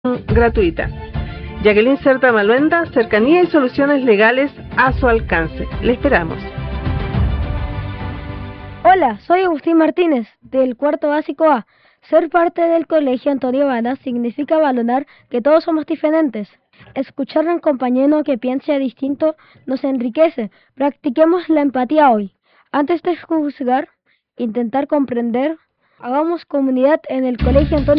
gratuita. Jacqueline Cerda Maluenda, cercanía y soluciones legales a su alcance. Le esperamos. Hola, soy Agustín Martínez, del cuarto básico A. Ser parte del colegio Antonio Vana significa valorar que todos somos diferentes. Escuchar a un compañero que piense distinto nos enriquece. Practiquemos la empatía hoy. Antes de juzgar, intentar comprender, hagamos comunidad en el colegio Antonio